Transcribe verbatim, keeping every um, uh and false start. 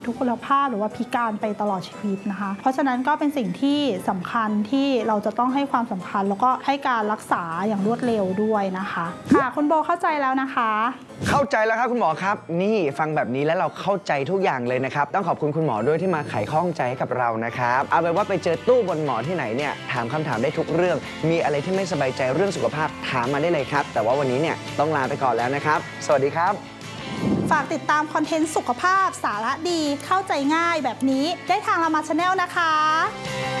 ทุกพลภาพหรือว่าพิการไปตลอดชีวิตนะคะเพราะฉะนั้นก็เป็นสิ่งที่สำคัญที่เราจะต้องให้ความสำคัญแล้วก็ให้การรักษาอย่างรวดเร็วด้วยนะคะค่ะคุณโบเข้าใจแล้วนะคะเข้าใจแล้วครับคุณหมอครับนี่ฟังแบบนี้แล้วเราเข้าใจทุกอย่างเลยนะครับต้องขอบคุณคุณหมอด้วยที่มาไขข้องใจให้กับเรานะครับเอาเป็นว่าไปเจอตู้บนหมอที่ไหนเนี่ยถามคำถามได้ทุกเรื่องมีอะไรที่ไม่สบายใจเรื่องสุขภาพถามมาได้เลยครับแต่ว่าวันนี้เนี่ยต้องลาไปก่อนแล้วนะครับสวัสดีครับฝากติดตามคอนเทนต์สุขภาพสาระดีเข้าใจง่ายแบบนี้ได้ทางรามาชาแนลนะคะ